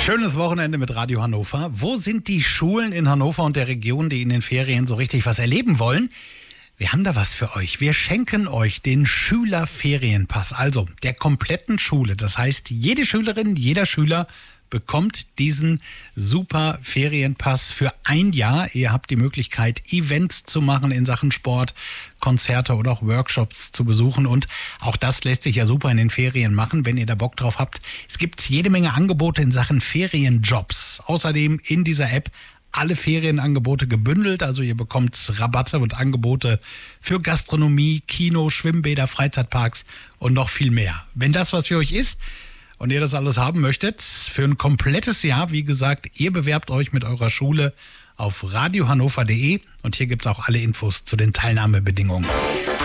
Schönes Wochenende mit Radio Hannover. Wo sind die Schulen in Hannover und der Region, die in den Ferien so richtig was erleben wollen? Wir haben da was für euch. Wir schenken euch den Schülerferienpass, also der kompletten Schule. Das heißt, jede Schülerin, jeder Schüler bekommt diesen super Ferienpass für ein Jahr. Ihr habt die Möglichkeit, Events zu machen in Sachen Sport, Konzerte oder auch Workshops zu besuchen. Und auch das lässt sich ja super in den Ferien machen, wenn ihr da Bock drauf habt. Es gibt jede Menge Angebote in Sachen Ferienjobs. Außerdem in dieser App alle Ferienangebote gebündelt. Also ihr bekommt Rabatte und Angebote für Gastronomie, Kino, Schwimmbäder, Freizeitparks und noch viel mehr. Wenn das was für euch ist und ihr das alles haben möchtet, für ein komplettes Jahr, wie gesagt, ihr bewerbt euch mit eurer Schule auf radiohannover.de und hier gibt es auch alle Infos zu den Teilnahmebedingungen.